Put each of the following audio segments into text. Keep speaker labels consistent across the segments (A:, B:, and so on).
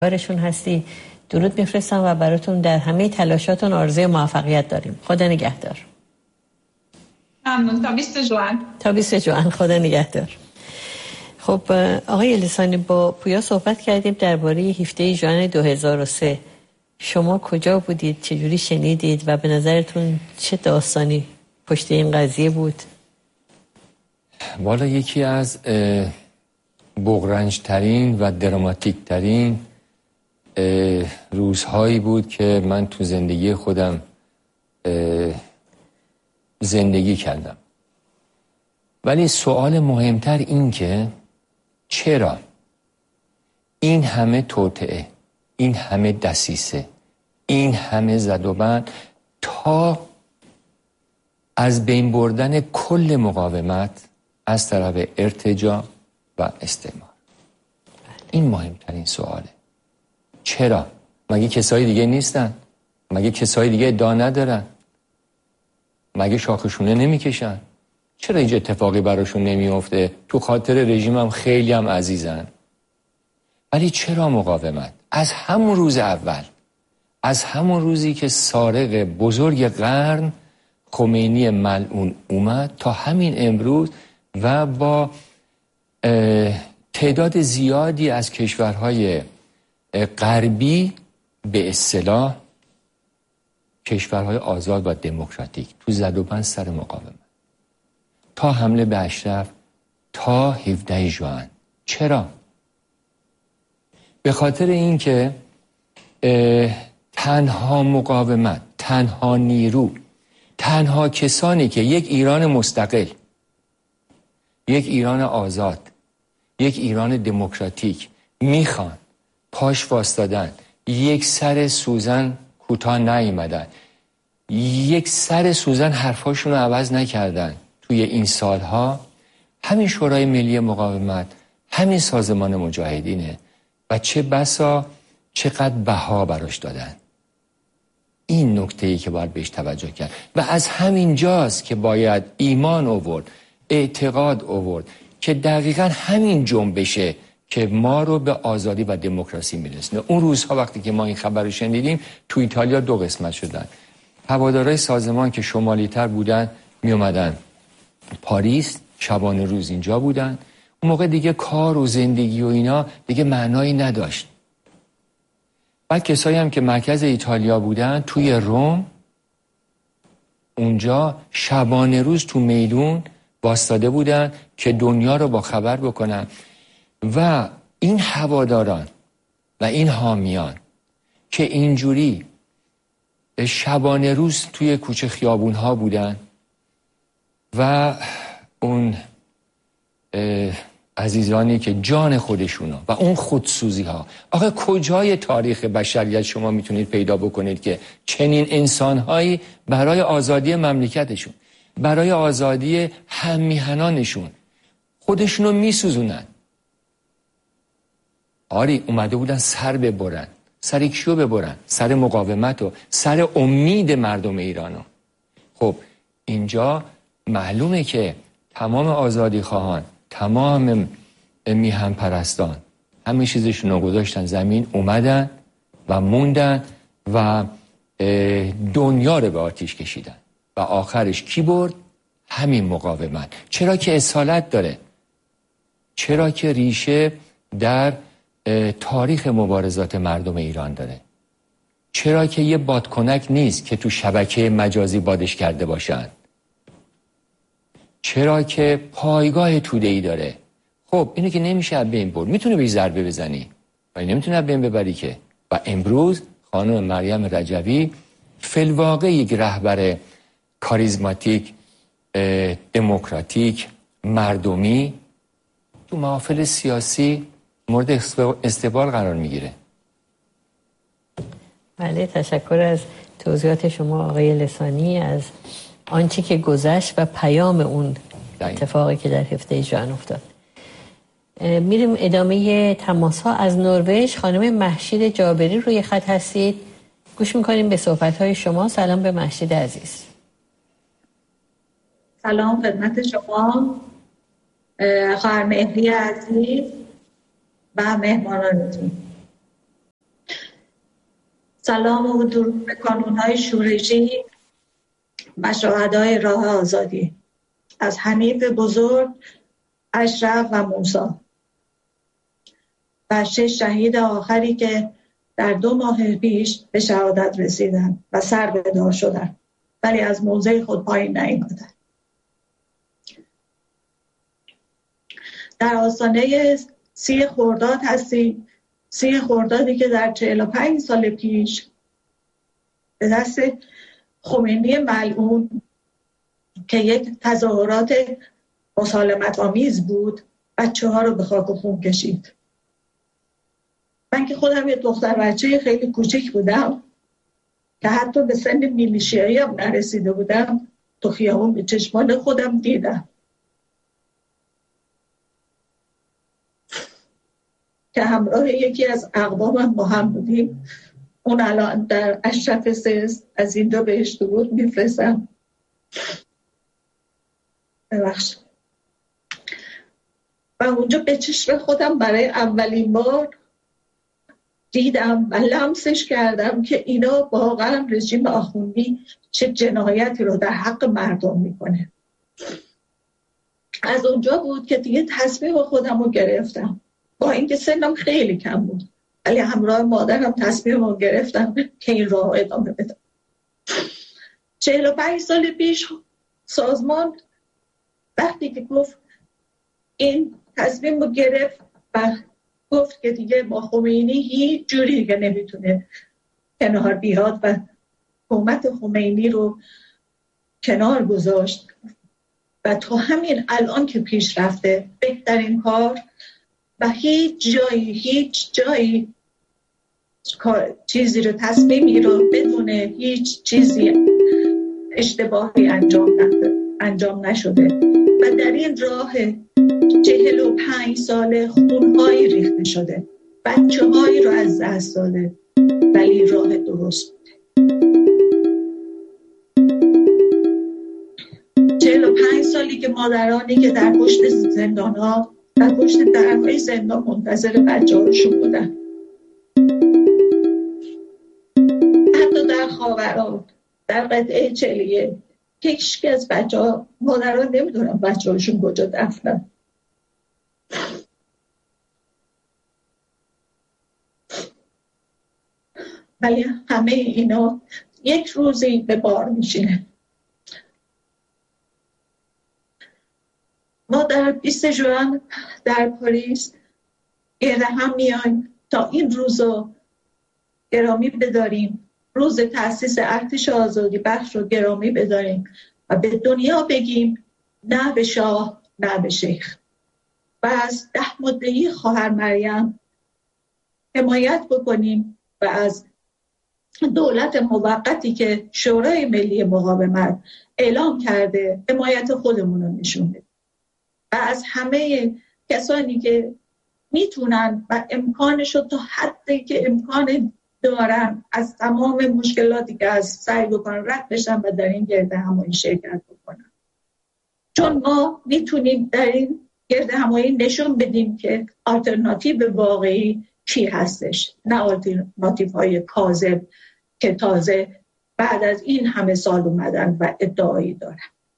A: کارشون هستی. درود میفرستم و براتون در همه تلاشاتون آرزوی موفقیت داریم. خدا نگهدار.
B: ممنون. تا 20 ژوئن.
A: تا 20 ژوئن. خدا نگهدار. خب آقای لسانی، با پویا صحبت کردیم درباره 17 ژوئن 2003. شما کجا بودید؟ چجوری شنیدید و به نظرتون چه داستانی پشت این قضیه بود؟
C: والا یکی از بغرنج ترین و دراماتیک ترین روزهایی بود که من تو زندگی خودم زندگی کردم. ولی سوال مهمتر این که چرا این همه توطئه، این همه دسیسه، این همه زد و بند تا از بین بردن کل مقاومت از طرف ارتجاع و استعمار؟ این مهمترین سواله. چرا؟ مگه کسای دیگه نیستن؟ مگه کسای دیگه ادعا ندارن؟ مگه شاخشونه نمیکشن؟ چرا هیچ اتفاقی براشون نمیفته؟ تو خاطر رژیم هم خیلی هم عزیزن. ولی چرا مقاومت؟ از همون روز اول، از همون روزی که سارق بزرگ قرن خمینی ملعون اومد تا همین امروز و با تعداد زیادی از کشورهای غربی، به اصطلاح کشورهای آزاد و دموکراتیک، تو زد و بند سر مقاومت تا حمله به اشرف تا 17 ژوئن. چرا؟ به خاطر این که تنها مقاومت، تنها نیرو، تنها کسانی که یک ایران مستقل، یک ایران آزاد، یک ایران دموکراتیک میخوان پاش واسطادن، یک سر سوزن کوتاه نیامدن، یک سر سوزن حرفاشون رو عوض نکردن توی این سالها، همین شورای ملی مقاومت، همین سازمان مجاهدینه و چه بسا چقدر بها براش دادن. این نکته‌ای که باید بهش توجه کرد و از همین جاست که باید ایمان آورد، اعتقاد آورد که دقیقاً همین جنبشه که ما رو به آزادی و دموکراسی میرسونه. اون روزها وقتی که ما این خبر رو شنیدیم تو ایتالیا 2 قسمت شدن. هوادارهای سازمان که شمالی تر بودن می اومدن پاریس، شبانه روز اینجا بودن. اون موقع دیگه کار و زندگی و اینا دیگه معنایی نداشت. بعد کسایی هم که مرکز ایتالیا بودن توی روم، اونجا شبانه روز تو میدون واسطاده بودن که دنیا رو با خبر بکنن و این هواداران و این حامیان که اینجوری شبانه روز توی کوچه خیابون ها بودن و اون عزیزانی که جان خودشونو و اون خودسوزی ها، آخه کجای تاریخ بشریت شما میتونید پیدا بکنید که چنین انسانهایی برای آزادی مملکتشون، برای آزادی هممیهنانشون خودشونو میسوزونن؟ آری اومده بودن سر ببرن. سر کیو ببرن؟ سر مقاومت و سر امید مردم ایرانو. خب اینجا معلومه که تمام آزادی خواهان، تمام میهن پرستان همه چیزشون رو گذاشتن زمین، اومدن و موندن و دنیا رو به آتیش کشیدن و آخرش کی برد؟ همین مقاومت. چرا که اصالت داره، چرا که ریشه در تاریخ مبارزات مردم ایران داره، چرا که یه بادکنک نیست که تو شبکه مجازی بادش کرده باشن، چرا که پایگاه توده‌ای داره. خب اینو که نمیشه از بین برد. میتونه بهش ضربه بزنی ولی نمیتونه از بین ببری که. و امروز خانم مریم رجوی فی‌الواقع یک رهبر کاریزماتیک، دموکراتیک، مردمی تو محافل سیاسی مورد استقبال قرار میگیره.
A: بله، تشکر از توضیحات شما آقای لسانی، از آنچه که گذشت و پیام اون اتفاقی که در 17 ژوئن افتاد. میریم ادامه تماس ها. از نروژ خانم مهشید جابری روی خط هستید، گوش میکنیم به صحبت های شما. سلام به مهشید عزیز.
D: سلام خدمت شما خواهر مهری عزیز و مهمانانتون. سلام و درود به کانون‌های شورشی و شهدای راه آزادی، از حنیف بزرگ، اشرف و موسی و 6 شهید آخری که در 2 ماه پیش به شهادت رسیدند و سر به دار شدند ولی از موضع خود پایین نیامدند. در آستانه 30 خرداد هستیم، 30 خردادی که در 45 سال پیش به دست خمینی ملعون که یک تظاهرات مسالمت آمیز بود بچه‌ها رو به خاک و خون کشید. من که خودم یه دختر بچه خیلی کوچک بودم که حتی به سن میلیشیایی هم نرسیده بودم، تو خیابون به چشمان خودم دیدم که همراه یکی از اقوامم با هم بودیم. اون الان در اشرف سیز از اینجا بهش درود میفرستم. ببخشید. و اونجا به چشم خودم برای اولین بار دیدم و لمسش کردم که اینا واقعا رژیم آخوندی چه جنایتی رو در حق مردم میکنه. از اونجا بود که دیگه تصمیم خودم رو گرفتم، با اینکه سنم خیلی کم بود ولی همراه مادرم تصمیم رو گرفتم که این راه ادامه بدم. 45 سال پیش سازمان وقتی که گفت این تصمیم رو گرفت و گفت که دیگه با خمینی هیچ جوری دیگه نمیتونه کنار بیاد و حکومت خمینی رو کنار گذاشت و تا همین الان که پیش رفته بهترین کار و هیچ جایی چیزی رو تصمیمی رو بدون هیچ چیزی اشتباهی انجام نشده و در این راه 45 سال خونهایی ریخته شده، بچه‌هایی رو از دست داده ولی راه درست بوده. 45 سالی که مادرانی که در پشت زندان‌ها، در پشت درهای زندان منتظر بچه‌هاشون بودن، حتی در خاوران، در قطعه چلیه، هیچ از بچه‌ها، مادران نمیدونن بچه‌هاشون کجا دفنن. ولی همه اینا یک روزی به بار میشینه. ما در 20 ژوئن در پاریس گرد هم میایم تا این روزو گرامی بداریم، روز تأسیس ارتش آزادی بخش رو گرامی بداریم و به دنیا بگیم نه به شاه نه به شیخ و از 10 مدعی خواهر مریم حمایت بکنیم و از دولت موقتی که شورای ملی مقاومت اعلام کرده حمایت خودمون رو نشون بدیم و از همه کسانی که میتونن و امکانش رو تا حدی که امکان دارن از تمام مشکلاتی که از سعی بکنن رد بشن و در این گرد همایی شرکت بکنن، چون ما میتونیم در این گرد همایی نشون بدیم که آلترناتیو واقعی چی هستش، نه آلترناتیو های کاذب که تازه بعد از این همه سال اومدن و ادعایی دارن.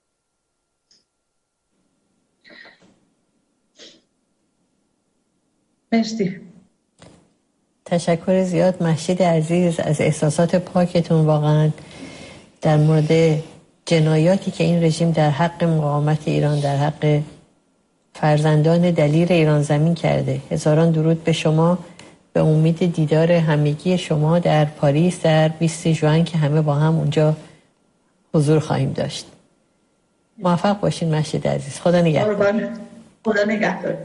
D: مرسی.
A: تشکر زیاد مهشید عزیز از احساسات پاکتون، واقعا در مورد جنایاتی که این رژیم در حق مقاومت ایران، در حق فرزندان دلیر ایران زمین کرده. هزاران درود به شما، به امید دیدار همگی شما در پاریس در 20 ژوئن که همه با هم اونجا حضور خواهیم داشت. موفق باشین مهشید عزیز. خدا نگهدار.
D: خدا نگهدار.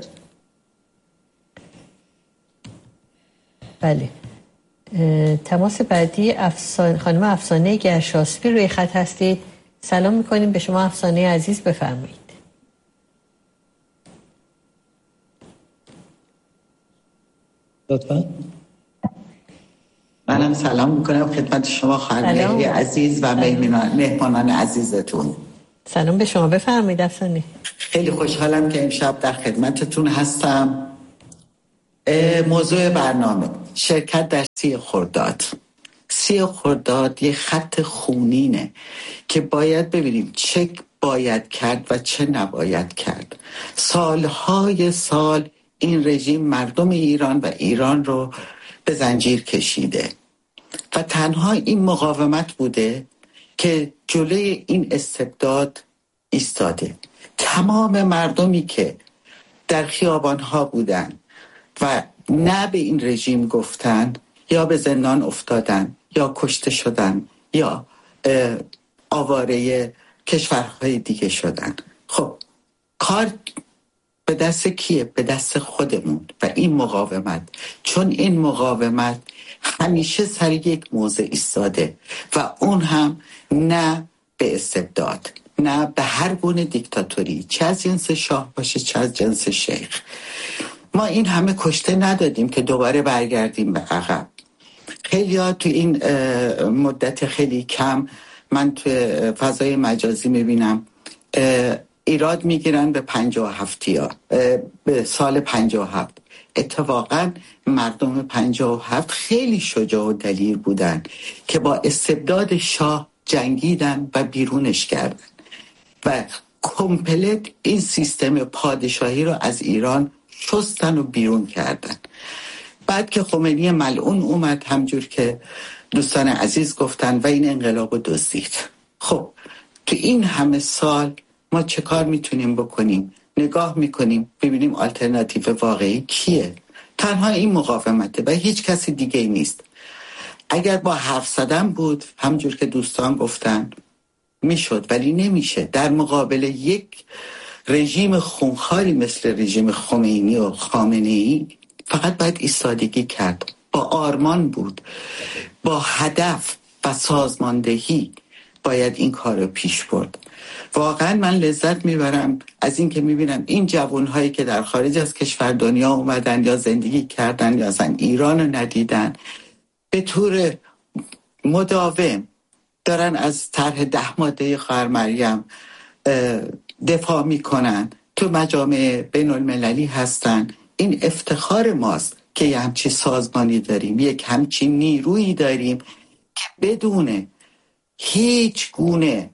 A: بله، تماس بعدی خانم افسانه گرشاسبی روی خط هستید. سلام میکنیم به شما افسانه عزیز، بفرمایید.
E: لطفا. منم سلام میکنم خدمت شما خانم مهری عزیز و مهمانان عزیزتون.
A: سلام به شما، بفرمایید افسانه.
E: خیلی خوشحالم که امشب در خدمتتون موضوع برنامه شرکت در 30 خرداد. 30 خرداد یه خط خونینه که باید ببینیم چه باید کرد و چه نباید کرد. سالهای سال این رژیم مردم ایران و ایران رو به زنجیر کشیده و تنها این مقاومت بوده که جلوی این استبداد ایستاده. تمام مردمی که در خیابانها بودن و نه به این رژیم گفتن یا به زندان افتادن یا کشته شدن یا آواره کشورهای دیگه شدن. خب کار به دست کیه؟ به دست خودمون و این مقاومت، چون این مقاومت همیشه سر یک موضع ایستاده و اون هم نه به استبداد، نه به هر گونه دیکتاتوری، چه از جنس شاه باشه چه از جنس شیخ. ما این همه کشته ندادیم که دوباره برگردیم به عقب. خیلی ها تو این مدت خیلی کم من تو فضای مجازی میبینم ایراد میگیرن به 57 به سال 57. اتفاقا مردم 57 خیلی شجاع و دلیر بودن که با استبداد شاه جنگیدن و بیرونش کردن و کمپلت این سیستم پادشاهی رو از ایران شستن و بیرون کردن. بعد که خمینی ملعون اومد همجور که دوستان عزیز گفتن و این انقلاب رو دزدید. خب تو این همه سال ما چه کار میتونیم بکنیم؟ نگاه میکنیم ببینیم آلترناتیو واقعی کیه؟ تنها این مقاومته و هیچ کسی دیگه نیست. اگر با حرف زدن بود همجور که دوستان گفتن میشد، ولی نمیشه. در مقابل یک رژیم خونخواری مثل رژیم خمینی و خامنه‌ای فقط باید ایستادگی کرد. با آرمان بود، با هدف و سازماندهی باید این کار رو پیش برد. واقعا من لذت میبرم از این که میبینم این جوانهایی که در خارج از کشور دنیا اومدن یا زندگی کردن یا اصلا ایران رو ندیدن به طور مداوم دارن از طرح 10 ماده خواهر مریم دفاع میکنن، تو مجامع بین المللی هستن. این افتخار ماست که یه همچین سازمانی داریم، یک همچین نیرویی داریم که بدون هیچ گونه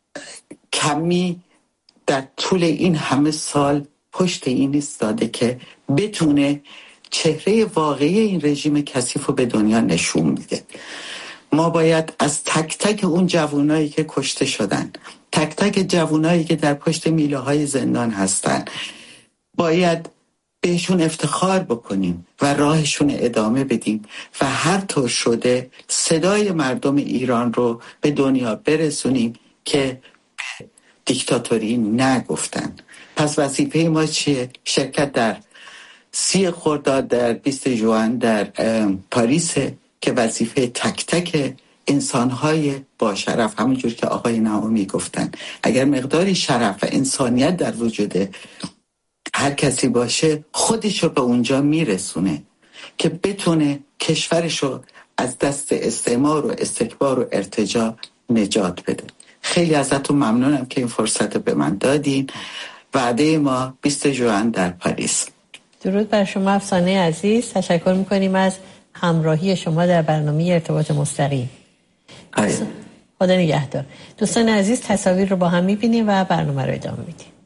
E: کمی در طول این همه سال پشت این ایستاده که بتونه چهره واقعی این رژیم کثیف رو به دنیا نشون میده. ما باید از تک تک اون جوانایی که کشته شدن، تک تک جوانایی که در پشت میله های زندان هستن، باید بهشون افتخار بکنیم و راهشون ادامه بدیم و هر طور شده صدای مردم ایران رو به دنیا برسونیم که به دیکتاتوری نگفتن. پس وظیفه ما چیه؟ شرکت در 30 خرداد در 20 ژوئن در پاریس که وظیفه تک تک انسان‌های با شرف، همونجور که آقای نهامی گفتن، اگر مقداری شرف و انسانیت در وجود هر کسی باشه خودشو به اونجا میرسونه که بتونه کشورشو از دست استعمار و استکبار و ارتجاع نجات بده. خیلی ازتون ممنونم که این فرصت به من دادین. وعده ما 20 ژوئن در پاریس.
A: درود بر شما افسانه عزیز. تشکر میکنیم از همراهی شما در برنامه ارتباط مستقیم. خدا نگهدار. دوستان عزیز تصاویر رو با هم میبینیم و برنامه رو ادامه میدیم.